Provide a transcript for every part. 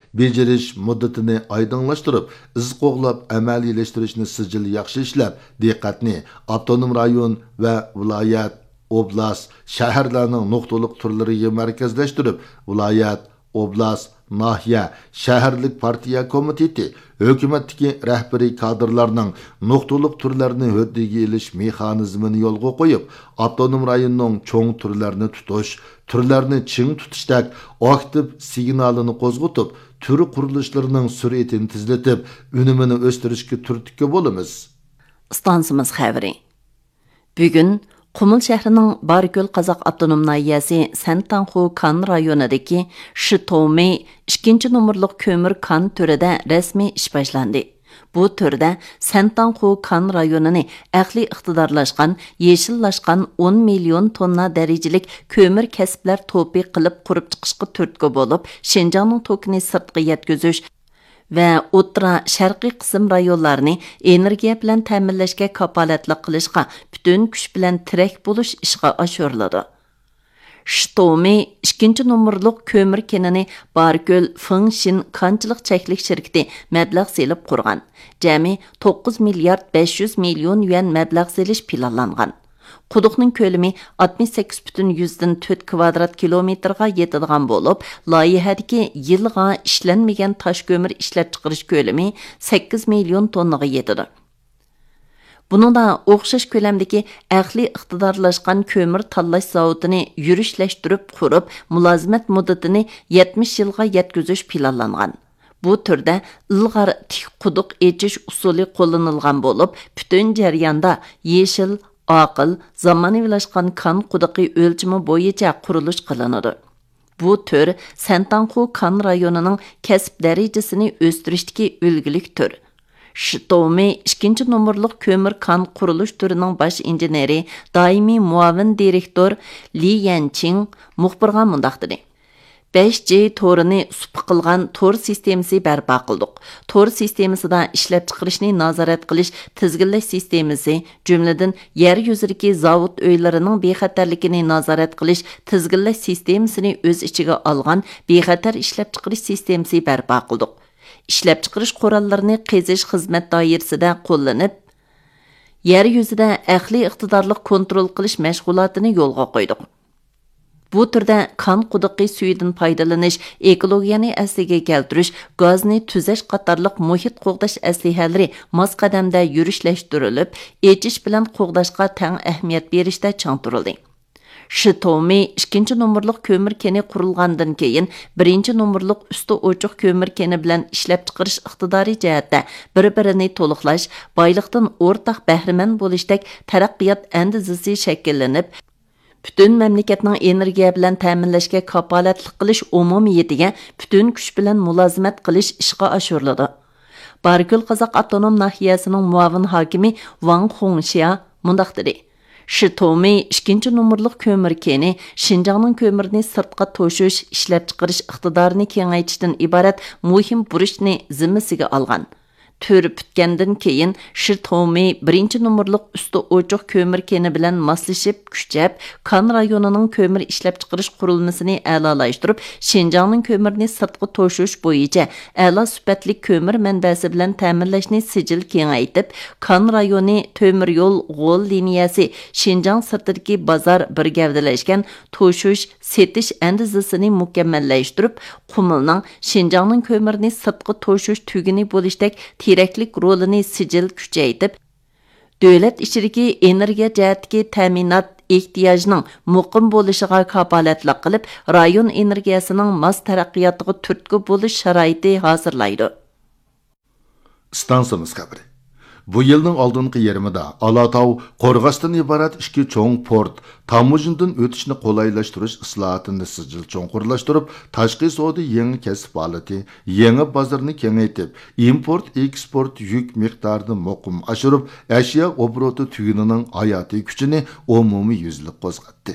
beceriş muddatini aydınlaştırıp, iz qo'g'lab amaliyleştirishni sijil yaxshi ishlab, diqqatni avtonom rayon va viloyat, oblast, shaharlarning nuqtaliq turlariga markazlashtirib, viloyat, oblast, nahiya, shaharlik partiya komiteti, hökumatdagi rahbariy kadrlarning nuqtaliq turlarini huddiga ilish mexanizmini yo'lga qo'yib, avtonom rayonning cho'ng turlarini tutish, turlarni ching tutishdak aktiv signalini qo'zg'atib, turi qurilishlarining sur'atini tezlatib, unumini o'stirishga turtki bo'lamiz. Stansimiz xəbəri. Bugün Qumul şəhərinin Bargöl Qazaq Avtonom Nahiyəsi Santanxu kan rayonidagi Shitomi 2 numurluq kömür kan türüdə rəsmi iş başlandı. Bu türdə Santanxu kan rayonini əqli iqtidarlaşqan, yeşillaşqan 10 milyon tonna dərəcəlik kömür kəsblər topi qılıb qurub çıxışqı türtkü olub, Şinjanның tokini sırtqı yetküzüş və o'tira sharqiy qism rayonlarni energiya bilan ta'minlashga kapolatlik qilishga butun kuch bilan tirak bo'lish ishga oshiriladi. Shitomi 2 numurluq ko'mir kenini Bargöl Fengshin kanchilik cheklik shirkati mablag' selib qurgan. Jami 9 milliard 500 million yuan mablag' selish planlangan. Quduqning ko'lami 68,4 kvadrat kilometrga yetadigan bo'lib, loyihadagi yilga ishlanmagan tosh ko'mir ishlab chiqarish ko'lami 8 million tonnaga yetadi. Buningda o'xshash ko'lamdagi aqli iqtidorlashgan ko'mir tanlash zavodini yurishlashtirib qurib, mulozimat muddatini 70 yilga yetkazish planlangan. Bu turda ilg'or tik quduq echish usuli qo'llanilgan bo'lib, butun jarayonda yeshil aqıl, zamanaviylaşqan kan quduqi o'lchimi bo'yicha qurilish qilinadi. Bu tür Santanxu kan rayonining kasb darajasini o'stirishdagi ulgulik tur. Shitomi 2 numurluq ko'mir kan qurilish turining bosh injeneri, doimiy muavin direktor Li Yanqing muxbirga mundaq dedi. 5G torini sup qilgan tor sistemasi barpo qildik. Tor sistemasida ishlab chiqarishni nazorat qilish tizginlash sistemasi, jumladan yer yuzidagi zavod uylarining bexatarligini nazorat qilish tizginlash sistemasini o'z ichiga olgan bexatar ishlab chiqarish sistemasi barpo qildik. Ishlab chiqarish qurollarini qazish xizmat doirasida qo'llanib, yer yuzida aqli iqtidorlik kontrol qilish mashg'ulotini yo'lga qo'ydik. Bu turda kan quduqi suyidan foydalanish, ekologiyani asliga keltirish, gazni tuzash qatorliq muhit qo'g'dash aslihalari mos qadamda yurishlashtirilib, echish bilan qo'g'dashga teng ahamiyat berishda chang turildi. Shitomi 2 numurluq ko'mir keni qurilgandan keyin 1 numurluq usti ochiq ko'mir keni bilan ishlab chiqarish iqtidoriy jihatda bir-birini to'liqlash, boyliqdan o'rtaq bahramand bo'lishdek taraqqiyot andizasi shakllanib, bütün memleketning energiya bilan ta'minlashga kapolatlik qilish umumiyatiga bütün kuch bilan mulozimat qilish ishga oshiriladi. Bargöl Qazaq Avtonom Nahiyasining muavin hokimi Wang Hongxia mundaq dedi. Shitomi 2 numurluq ko'mir keni Şinjanның ko'mirni sirtqa to'shish, ishlab chiqarish iqtidorini kengaytirishdan iborat muhim burchni zimmasiga olgan. Törüp bitgandan keyin Shitomi 1 numurluq usti ochiq ko'mir keni bilan moslashib, kuchab, kan rayonining ko'mir ishlab chiqarish qurilmasini a'lolashtirib, Şinjanның ko'mirni sirtqa to'shish bo'yicha a'lo sifatli ko'mir manbasi bilan ta'minlashni sijil kengaytib, kan rayoni to'mir yo'l g'ol liniyasi Şinjan sirtidagi bozor birgavdalashgan to'shish, setish andizasini mukammallashtirib, Qumulning Şinjanның ko'mirni sirtqa to'shish tugini bo'lishdek teraklik rolini sijil kuchaytib, davlat ichidagi energiya jihatdagi ta'minot ehtiyojining muqim bo'lishiga kapolatlik qilib, rayon energiyasining mos taraqqiyotiga turtki bo'lish sharoiti hozirlaydi. Stansimiz xabari. Bu yılning oldingi yarmida Alatau Qo'rg'osdan iborat 2 cho'ng port tamojindan o'tishni qolaylashtirish islohotini sijil cho'nqurlashtirib, tashqi savdo yangi kasb holati, yangi bozorni kengaytib, import eksport yuk miqdorini muqim oshirib, ashyo obroti tugunining hayotiy kuchini umumiy yuzlik qo'zg'atdi.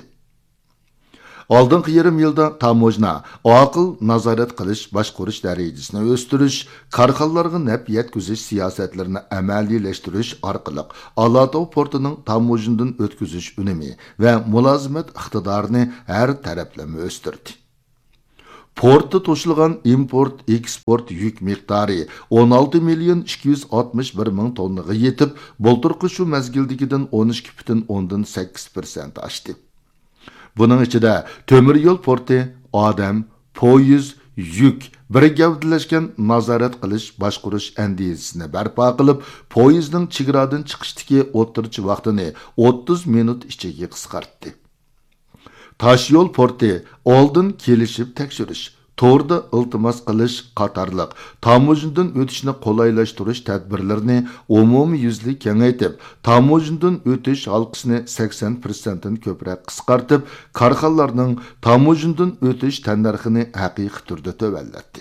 Oldingi yarım yilda tamojna, aql nazorat qilish, boshqarish darajasini o'stirish, korxonalarga naf yetkazish siyosatlarini amaliylashtirish orqali Alatau portining tamojindan o'tkazish unumi va mulozimat iqtidorini har taraflama o'stirdi. Portda to'shilgan import-eksport yük miqdori 16 million 261 ming tonnaga yetib, bulturqi shu mezgildigidan 12,8% oshdi. Buning ichida temir yo'l porti, odam, poyez, yük bir gavdalashgan nazorat qilish, boshqarish andizisini barpo qilib, poyezning chegaradan chiqishdagi o'tirchi vaqtini 30 minut ichiga qisqartdi. Taş yol porti oldin kelishib tekshirish, to'g'rida iltimos qilish qatorliq tamojindan o'tishni qolaylashtirish tadbirlarini umumiy yuzli kengaytib, tamojindan o'tish halqasini 80% dan ko'proq qisqartib, korxonalarning tamojindan o'tish tannarxini haqiqiy turda to'vallatdi.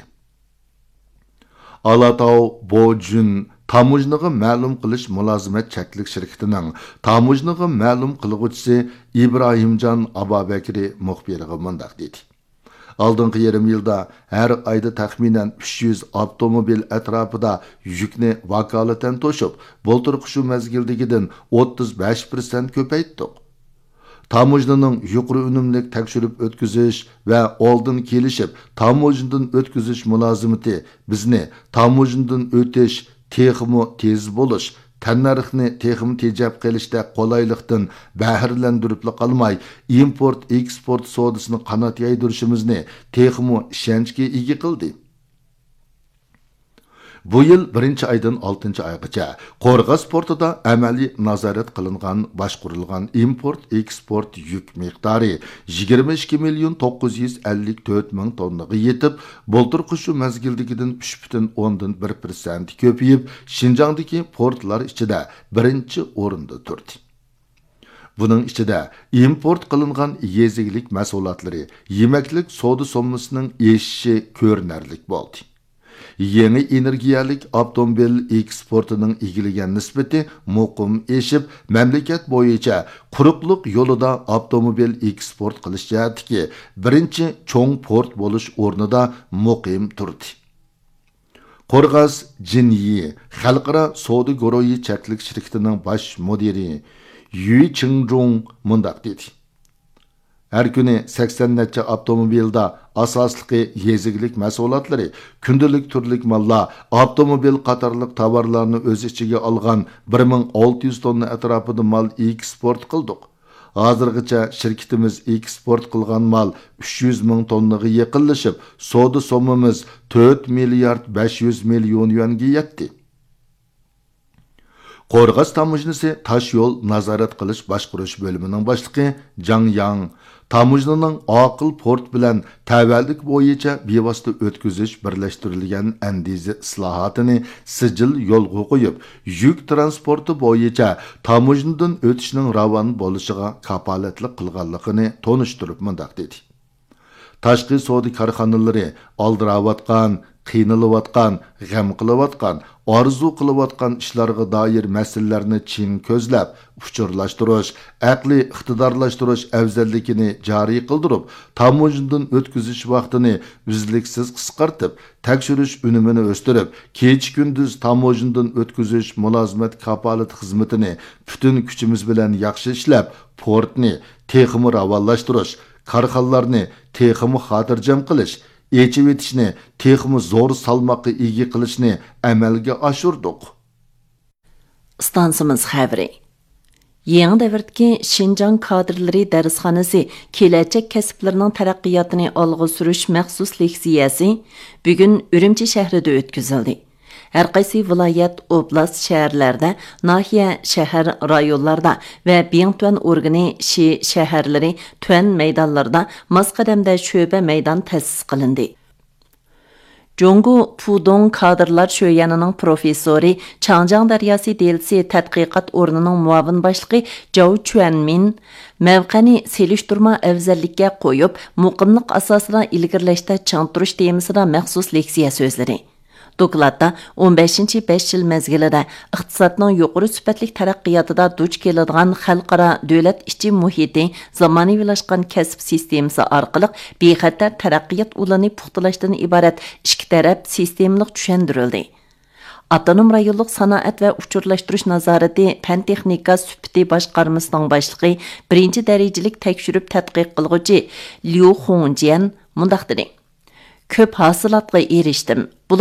Alatau Bojun tamojniga ma'lum qilish mulozimat cheklik shirkatining tamojniga ma'lum qilg'uvchisi İbrahimjon Ababakri muxbiriga mundaq dedi. Aldınqı yarım yılda her ayda taxminan 300 avtomobil etrafida yükni vakaleten toşup, bulturqı şu mezgildigidan 35% köpeyttik. Tamojnaning yuqori unumlik tekshirib o'tkazish va oldin kelishib tamojnadan o'tkazish mulozimati bizni tamojnadan o'tish texmo tez bo'lish, tannarxni texim tejab qilishda qolaylikdan bahrlandirib qolmay, import eksport savdosini qanot yaydirishimizni texmo ishonchga ega qildi. Bu yıl 1 aydan 6 aygacha Qo'rg'os portida amaliy nazorat qilingan, boshqarilgan import-eksport yük miqdori 22 million 954 ming tonnaga yetib, bulturqi shu mezgildigidan 3,1% ko'payib, Şinjangdagi portlar ichida birinchi o'rinda turdi. Buning ichida import qilingan yeziglik mahsulotlari, yemaklik savdo sommasining eshishi ko'rinarlik bo'ldi. Yeni energiyalik avtomobil eksportining egilagan nisbati muqim eshib, mamlakat bo'yicha quruqliq yo'lida avtomobil eksport qilish jihatdagi birinchi cho'ng port bo'lish o'rnida muqim turdi. Qo'rg'os Jinyi xalqaro savdo guruhi cheklik shirkatining bosh mudiri Yu Qingjong mundaq dedi. Her günü 80 neçe avtomobilda asaslıqı yeziglik mahsulotlari, kundelik turlik mallar, avtomobil qatorliq tovarlarni o'z ichiga olgan 1600 tonna atrofida mal eksport qildik. Hozirgacha shirkatimiz eksport qilgan mal 300 ming tonnaga yaqinlashib, savdo sommamiz 4 milliard 500 million yuanga yetdi. Qo'rg'os tamojnisi tash yo'l nazorat qilish boshqarish bo'limining boshlig'i Jang Yang tamojnaning aql port bilan tavallik bo'yicha bevosita o'tkazish birlashtirilgan andizi islohotini sijil yo'lga qo'yib, yuk transporti bo'yicha tamojnadan o'tishning ravon bo'lishiga kapolatlik qilganligini tonishtirib mundaq dedi. Tashqi savdo korxonalari oldirayotgan, qiynalayotgan, g'am qilayotgan, orzu qilayotgan ishlarga doir masalalarni chin ko'zlab, uchurlashtirish, aqliy iqtidorlashtirish afzalligini joriy qildirib, tamojnadan o'tkazish vaqtini uzluksiz qisqartib, tekshirish unumini o'stirib, kecha-kunduz tamojnadan o'tkazish mulozimat kapolat xizmatini butun kuchimiz bilan yaxshi ishlab, portni texmi ravonlashtirish, korxonalarni texmi xotirjam qilish, echib etishni, texmi zo'r salmoqqa ega qilishni amalga oshirdik. Stansimiz xabari. Yangi davrdagi Şinjang kadrlari darsxonasi kelajak kasblarining taraqqiyotini olg'a surish maxsus leksiyasi bugun Urumchi shahrida o'tkazildi. Her qaysi viloyat, oblast shaharlarda, nahiya shahar rayonlarda va Bingtuan organi shaharlari tuan maydonlarda masqadamda sho'ba maydon ta'sis qilindi. Jongu Pudong kadrlar sho'yanining professori, Changjiang daryosi delsi tadqiqot o'rnining muavin boshlig'i Zhou Chuanmin mavqani selishtirma afzallikka qo'yib, muqimlik asosida ilgirlashda chang turish temasida maxsus leksiya so'zladi. Dokladda 15-5 yil mezgilida iqtisodning yuqori sifatli taraqqiyotida duch keladigan xalqaro davlat ichi muhiti zamonaviylashgan kasb sistemasi orqali bexatar taraqqiyot ulanni puxtalashdan iborat ikki taraf sistemlik tushundirildi. Avtonom rayonluq sanoat va uchurlashtirish nazorati fan texnika sufiti boshqarmasining boshlig'i 1-darajalik tekshirib tadqiq qilguvchi Liu Hongjian mundaq dedi. Ko'p hasilatga erishdim.